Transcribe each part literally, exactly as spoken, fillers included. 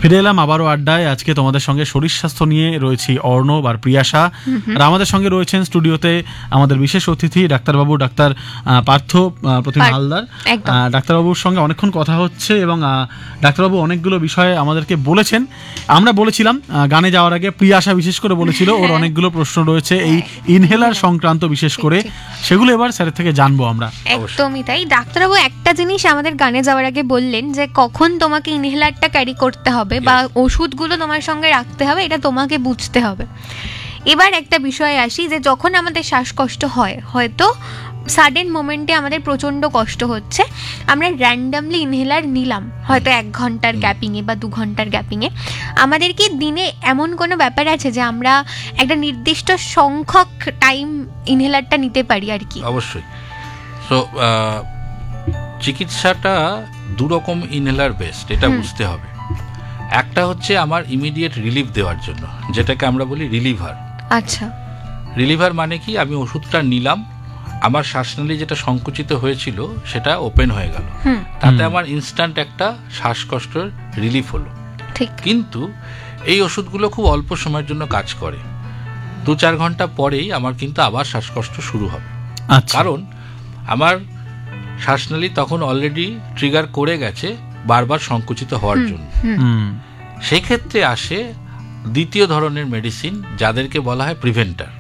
ফিরে এলাম আবারও আড্ডায়। আজকে তোমাদের সঙ্গে শরীর স্বাস্থ্য নিয়ে রয়েছি অর্ণব আর প্রিয়াশা, আর আমাদের সঙ্গে রয়েছেন স্টুডিওতে আমাদের বিশেষ অতিথি ডাক্তারবাবু ডাক্তার পার্থ প্রতিমা হালদার। ডাক্তারবাবুর সঙ্গে অনেকক্ষণ কথা হচ্ছে এবং ডাক্তারবাবু অনেকগুলো বিষয়ে আমাদেরকে বলেছেন। আমরা বলেছিলাম গানে যাওয়ার আগে, প্রিয়াশা বিশেষ করে বলেছিল ওর অনেকগুলো প্রশ্ন রয়েছে এই ইনহেলার সংক্রান্ত, বিশেষ করে সেগুলো এবার স্যারের থেকে জানবো আমরা। একদমই তাই। ডাক্তারবাবু একটা জিনিস আমাদের গানে যাওয়ার আগে বললেন যে কখন তোমাকে ইনহেলারটা ক্যারি করতে হবে বা ওষুধগুলো তোমার সঙ্গে রাখতে হবে, এটা তোমাকে বুঝতে হবে। এবার একটা বিষয়ে আসি, যে যখন আমাদের শ্বাসকষ্ট হয়, হয়তো সাডেন মোমেন্টে আমাদের প্রচণ্ড কষ্ট হচ্ছে, আমরা র্যান্ডামলি ইনহেলার নিলাম হয়তো এক ঘন্টার গ্যাপিংয়ে বা দু ঘন্টার গ্যাপিংয়ে, আমাদের কি দিনে এমন কোনো ব্যাপার আছে যে আমরা একটা নির্দিষ্ট সংখ্যক টাইম ইনহেলারটা নিতে পারি আর কি? অবশ্যই। সো চিকিৎসাটা দুরকম ইনহেলার বেস্ট, এটা বুঝতে হবে। একটা হচ্ছে আমার ইমিডিয়েট রিলিফ দেওয়ার জন্য, যেটাকে আমরা বলি রিলিভার। আচ্ছা, রিলিভার মানে কি, আমি ওষুধটা নিলাম, আমার শ্বাসনালী যেটা সংকুচিত হয়েছিল সেটা ওপেন হয়ে গেল, তাতে আমার ইনস্ট্যান্ট একটা শ্বাসকষ্টের রিলিফ হলো। ঠিক। কিন্তু এই ওষুধগুলো খুব অল্প সময়ের জন্য কাজ করে, দু চার ঘন্টা পরেই আমার কিন্তু আবার শ্বাসকষ্ট শুরু হবে। কারণ আমার শ্বাসনালী তখন অলরেডি ট্রিগার করে গেছে বারবার সংকুচিত হওয়ার জন্য। সেই ক্ষেত্রে আসে দ্বিতীয় ধরনের মেডিসিন, যাদেরকে বলা হয় প্রিভেন্টার।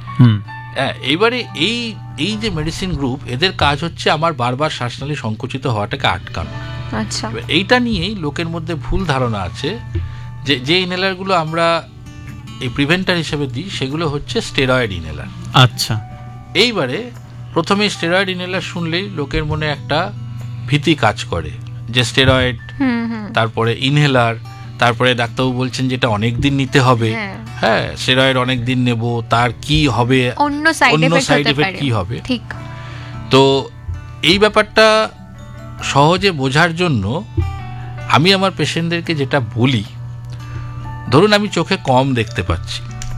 এইবারে এই এই যে মেডিসিন গ্রুপ, এদের কাজ হচ্ছে আমার বারবার শ্বাসনালী সংকুচিত হওয়াটাকে আটকানো। আচ্ছা, এইটা নিয়েই লোকের মধ্যে ভুল ধারণা আছে যে যে ইনহেলারগুলো আমরা এই প্রিভেন্টার হিসেবে দিই সেগুলো হচ্ছে স্টেরয়েড ইনহেলার। আচ্ছা, এইবারে প্রথমে স্টেরয়েড ইনহেলার শুনলেই লোকের মনে একটা ভীতি কাজ করে যে স্টেরয়েড, তারপরে ইনহেলার, তারপরে ডাক্তারবাবু বলছেন যেটা অনেক দিন নিতে হবে। হ্যাঁ, স্টেরয়েড অনেক দিন নেব, তার কি হবে, অন্য সাইড এফেক্ট কি হবে। ঠিক। তো এই ব্যাপারটা সহজে বোঝার জন্য আমি আমার পেশেন্টদেরকে যেটা বলি, ধরুন আমি চোখে কম দেখতে পাচ্ছি,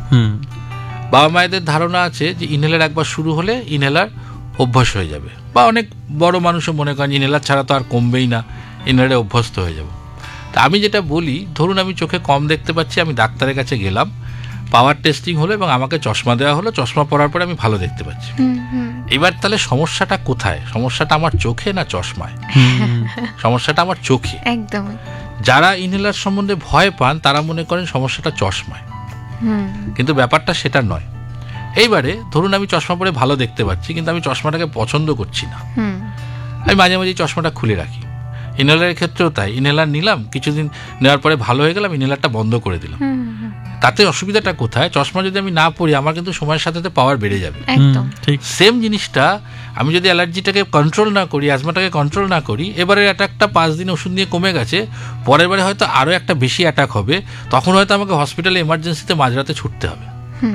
বাবা মায়েদের ধারণা আছে যে ইনহেলার একবার শুরু হলে ইনহেলার অভ্যাস হয়ে যাবে, বা অনেক বড় মানুষও মনে করেন ইনহেলার ছাড়া তো আর কমবেই না, ইনহেলারে অভ্যস্ত হয়ে যাব। তা আমি যেটা বলি, ধরুন আমি চোখে কম দেখতে পাচ্ছি, আমি ডাক্তারের কাছে গেলাম, পাওয়ার টেস্টিং হলো এবং আমাকে চশমা দেওয়া হলো, চশমা পরার পরে আমি ভালো দেখতে পাচ্ছি। এবার তাহলে সমস্যাটা কোথায়? সমস্যাটা আমার চোখে না চশমায়? সমস্যাটা আমার চোখে। একদম। যারা ইনহেলার সম্বন্ধে ভয় পান তারা মনে করেন সমস্যাটা চশমায়, কিন্তু ব্যাপারটা সেটা নয়। এইবারে ধরুন আমি চশমা পরে ভালো দেখতে পাচ্ছি, কিন্তু আমি চশমাটাকে পছন্দ করছি না, আমি মাঝে মাঝে চশমাটা খুলে রাখি। ইনহেলারের ক্ষেত্রেও তাই, ইনহেলার নিলাম, কিছুদিন নেওয়ার পরে ভালো হয়ে গেলাম, ইনহেলারটা বন্ধ করে দিলাম। তাতে অসুবিধাটা কোথায়? চশমা যদি আমি না পড়ি, আমার কিন্তু সময়ের সাথে সাথে পাওয়ার বেড়ে যাবে। সেম জিনিসটা আমি যদি অ্যালার্জিটাকে কন্ট্রোল না করি, অ্যাজমাটাকে কন্ট্রোল না করি, এবারে অ্যাটাকটা পাঁচ দিন ওষুধ নিয়ে কমে গেছে, পরের বারে হয়তো আরও একটা বেশি অ্যাটাক হবে, তখন হয়তো আমাকে হসপিটালে এমার্জেন্সিতে মাঝরাতে ছুটতে হবে।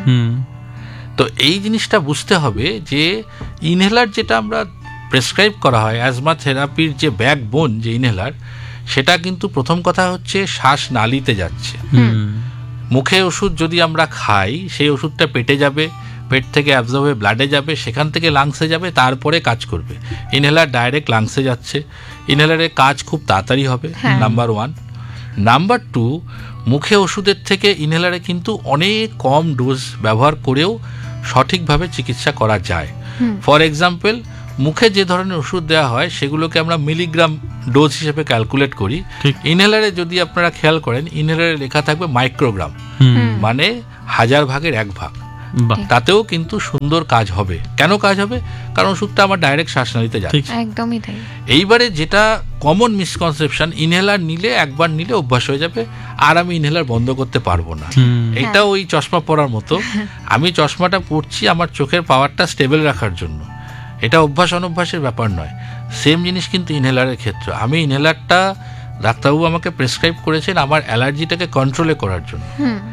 তো এই জিনিসটা বুঝতে হবে যে ইনহেলার যেটা আমরা প্রেসক্রাইব করা হয়, অ্যাজমা থেরাপির যে ব্যাকবোন যে ইনহেলার, সেটা কিন্তু প্রথম কথা হচ্ছে শ্বাস নালীতে যাচ্ছে। মুখে ওষুধ যদি আমরা খাই, সেই ওষুধটা পেটে যাবে, পেট থেকে অ্যাবজর্ব হয়ে ব্লাডে যাবে, সেখান থেকে লাংসে যাবে, তারপরে কাজ করবে। ইনহেলার ডাইরেক্ট লাংসে যাচ্ছে, ইনহেলারের কাজ খুব তাড়াতাড়ি হবে, নাম্বার ওয়ান। নাম্বার টু, মুখে ওষুধের থেকে ইনহেলারে কিন্তু অনেক কম ডোজ ব্যবহার করেও সঠিকভাবে চিকিৎসা করা যায়। ফর এক্সাম্পল, মুখে যে ধরনের ওষুধ দেওয়া হয় সেগুলোকে আমরা মিলিগ্রাম ডোজ হিসেবে ক্যালকুলেট করি। ইনহেলারে যদি আপনারা খেয়াল করেন, ইনহেলারে লেখা থাকবে মাইক্রোগ্রাম, মানে হাজার ভাগের এক ভাগ। তাতেও কিন্তু সুন্দর কাজ হবে। কেন কাজ হবে? কারণ ওষুধটা আমার ডাইরেক্ট শ্বাসনালীতে যাচ্ছে। একদমই তাই। এইবারে যেটা কমন মিসকনসেপশন, ইনহেলার নিলে একবার নিলে অভ্যাস হয়ে যাবে আর আমি ইনহেলার বন্ধ করতে পারবো না। এটা ওই চশমা পরার মতো, আমি চশমাটা পরছি আমার চোখের পাওয়ারটা স্টেবল রাখার জন্য, এটা অভ্যাস অনভ্যাসের ব্যাপার নয়। সেম জিনিস কিন্তু ইনহেলারের ক্ষেত্রে। আমি ইনহেলারটা ডাক্তারবাবু আমাকে প্রেসক্রাইব করেছেন আমার অ্যালার্জিটাকে কন্ট্রোলে করার জন্য।